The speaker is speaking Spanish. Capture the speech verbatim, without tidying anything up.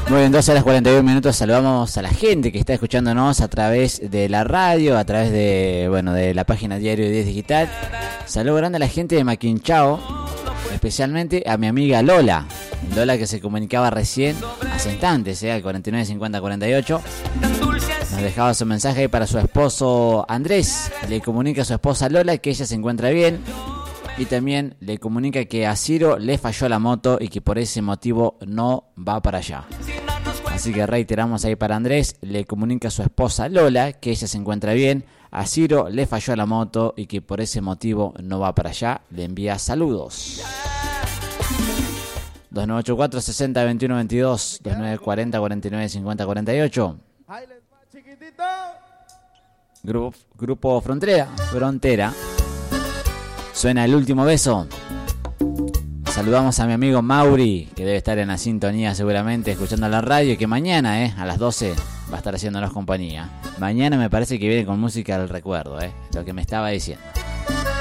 Muy bien, doce horas cuarenta y uno minutos. Saludamos a la gente que está escuchándonos a través de la radio, a través de, bueno, de la página Diario diez Digital. Saludo grande a la gente de Maquinchao, especialmente a mi amiga Lola. Lola que se comunicaba recién, hace instantes, ¿eh? Al cuarenta y nueve cincuenta cuarenta y ocho. Nos dejaba su mensaje para su esposo Andrés. Le comunica a su esposa Lola que ella se encuentra bien. Y también le comunica que a Ciro le falló la moto y que por ese motivo no va para allá. Así que reiteramos ahí para Andrés, le comunica a su esposa Lola que ella se encuentra bien. A Ciro le falló la moto y que por ese motivo no va para allá. Le envía saludos. dos nueve ocho cuatro, sesenta, veintiuno veintidós, dos nueve cuarenta, cuarenta y nueve cincuenta cuarenta y ocho. Grupo, grupo Frontera, Frontera. Suena El Último Beso. Saludamos a mi amigo Mauri, que debe estar en la sintonía seguramente, escuchando la radio, y que mañana, eh, a las doce, va a estar haciéndonos compañía. Mañana me parece que viene con música del recuerdo, eh, lo que me estaba diciendo.